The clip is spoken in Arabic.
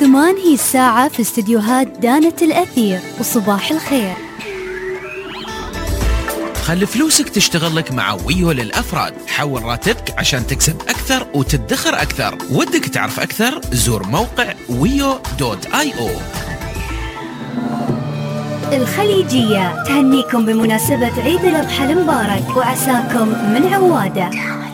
8 هي الساعة في استديوهات دانة الأثير، وصباح الخير. خلي فلوسك تشتغل لك مع ويو للأفراد. حول راتبك عشان تكسب أكثر وتدخر أكثر. ودك تعرف أكثر؟ زور موقع wio.io. الخليجية تهنيكم بمناسبة عيد الأضحى المبارك، وعساكم من عوادة.